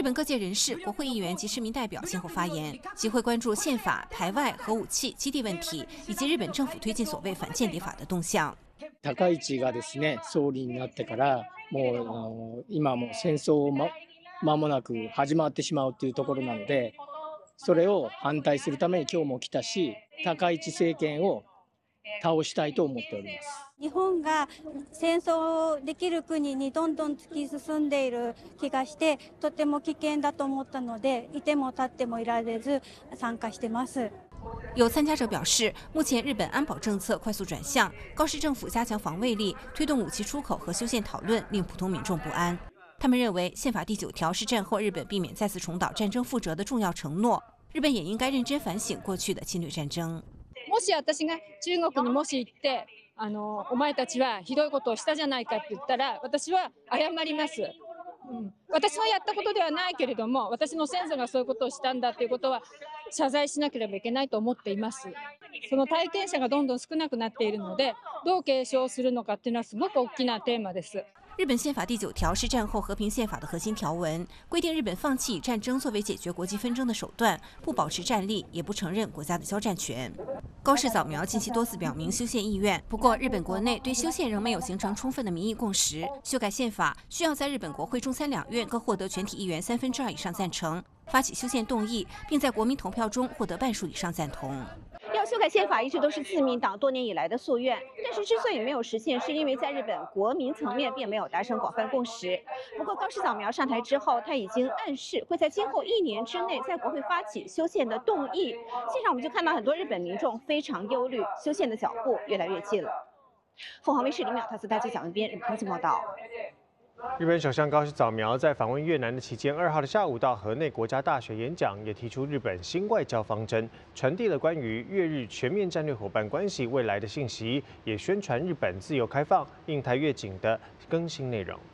本各界人士、国会议员及市民代表先后发言，集会关注宪法、排外、核武器、基地問題，以及日本政府推進所謂反間諜法的動向。 高市がですね、総理になってからもう今もう戦争間もなく始まってしまうというところなので、それを反対するために今日も来たし、高市政権を倒したいと思っております。 日本が戦争できる国にどんどん突き進んでいる気がして、とても危険だと思ったので、いても立ってもいられず参加してます。 有参加者表示，目前日本安保政策快速转向，高市政府加强防卫力，推动武器出口和修宪讨论，令普通民众不安。他们认为，宪法第9条是战后日本避免再次重蹈战争覆辙的重要承诺，日本也应该认真反省过去的侵略战争。 もし私が中国にもし行ってお前たちはひどいことをしたじゃないかって言ったら、私は謝ります。私はやったことではないけれども、私の先祖がそういうことをしたんだということは謝罪しなければいけないと思っています。その体験者がどんどん少なくなっているので、どう継承するのかっていうのはすごく大きなテーマです。 日本宪法第9条是战后和平宪法的核心条文，规定日本放弃以战争作为解决国际纷争的手段，不保持战力，也不承认国家的交战权。高市早苗近期多次表明修宪意愿，不过日本国内对修宪仍没有形成充分的民意共识。修改宪法需要在日本国会中参两院各获得全体议员2/3以上赞成，发起修宪动议，并在国民投票中获得半数以上赞同。 要修改宪法一直都是自民党多年以来的夙愿，但是之所以没有实现，是因为在日本国民层面并没有达成广泛共识。不过高市早苗上台之后，他已经暗示会在今后1年之内在国会发起修宪的动议。现场我们就看到很多日本民众非常忧虑，修宪的脚步越来越近了。凤凰卫视李淼、特斯大记者文编日本报道。 日本首相高市早苗在访问越南的期间，2号的下午到河内国家大学演讲，也提出日本新外交方针，传递了关于越日全面战略伙伴关系未来的信息，也宣传日本自由开放、印太愿景的更新内容。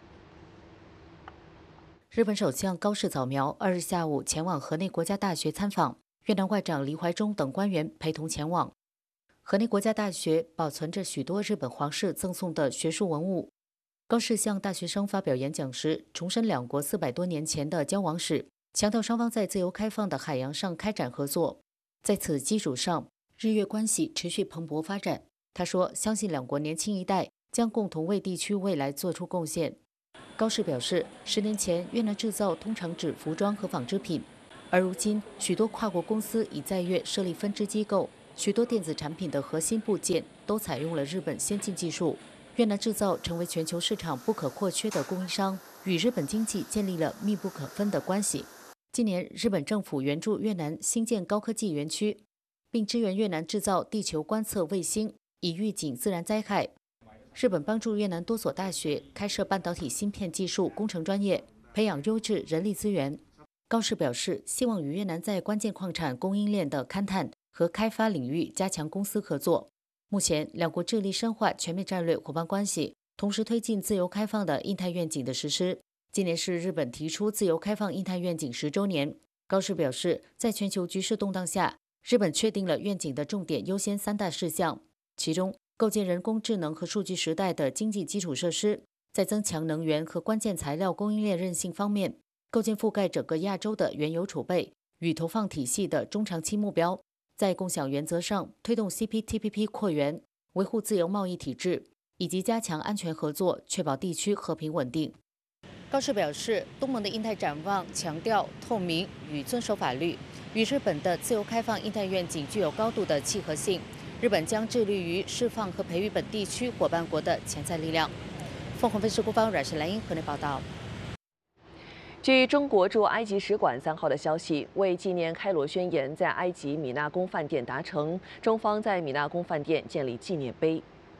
日本首相高市早苗2日下午前往河内国家大学参访，越南外长黎怀中等官员陪同前往。河内国家大学保存着许多日本皇室赠送的学术文物。高市向大学生发表演讲时，重申两国400多年前的交往史，强调双方在自由开放的海洋上开展合作。在此基础上，日越关系持续蓬勃发展。他说，相信两国年轻一代将共同为地区未来做出贡献。高市表示，10年前越南制造通常指服装和纺织品，而如今许多跨国公司已在越设立分支机构，许多电子产品的核心部件都采用了日本先进技术。越南制造成为全球市场不可或缺的供应商，与日本经济建立了密不可分的关系。今年，日本政府援助越南新建高科技园区，并支援越南制造地球观测卫星，以预警自然灾害。日本帮助越南多所大学开设半导体芯片技术工程专业，培养优质人力资源。高市表示，希望与越南在关键矿产供应链的勘探和开发领域加强公司合作。目前，两国致力深化全面战略伙伴关系，同时推进自由开放的印太愿景的实施。今年是日本提出自由开放印太愿景10周年。高市表示，在全球局势动荡下，日本确定了愿景的重点优先3大事项，其中构建人工智能和数据时代的经济基础设施，在增强能源和关键材料供应链韧性方面，构建覆盖整个亚洲的原油储备与投放体系的中长期目标。在共享原则上推动 CPTPP 扩员，维护自由贸易体制，以及加强安全合作，确保地区和平稳定。高市表示，东盟的印太展望强调透明与遵守法律，与日本的自由开放印太愿景具有高度的契合性。日本将致力于释放和培育本地区伙伴国的潜在力量。凤凰卫视官方阮氏兰英河内报道。 据中国驻埃及使馆3号的消息，为纪念开罗宣言在埃及米纳宫饭店达成，中方在米纳宫饭店建立纪念碑。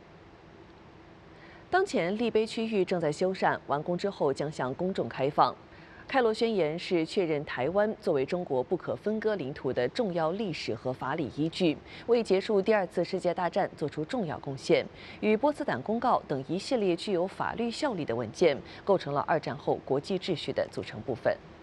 当前立碑区域正在修缮，完工之后将向公众开放。开罗宣言是确认台湾作为中国不可分割领土的重要历史和法理依据，为结束第2次世界大战做出重要贡献，与波茨坦公告等一系列具有法律效力的文件，构成了2战后国际秩序的组成部分。